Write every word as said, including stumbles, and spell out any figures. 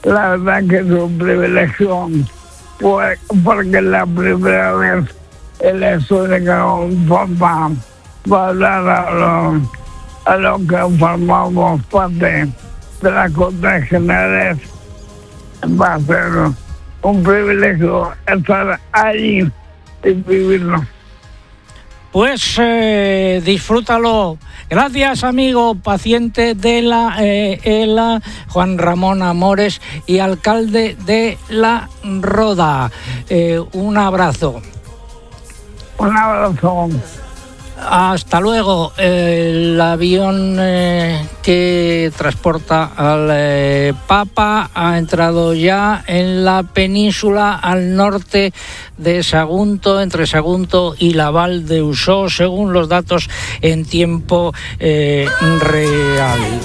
La verdad que es un privilegio, pues, porque es la primera vez en la historia que un papá va a hablar a los, a los que formamos parte de las Cortes Generales. Va a ser un privilegio estar ahí y vivirlo. Pues eh, disfrútalo. Gracias, amigo, paciente de la eh, ELA, Juan Ramón Amores, y alcalde de La Roda. Eh, un abrazo. Un abrazo. Hasta luego. El avión eh, que transporta al eh, Papa ha entrado ya en la península al norte de Sagunto, entre Sagunto y la Val de Usó, según los datos en tiempo eh, real.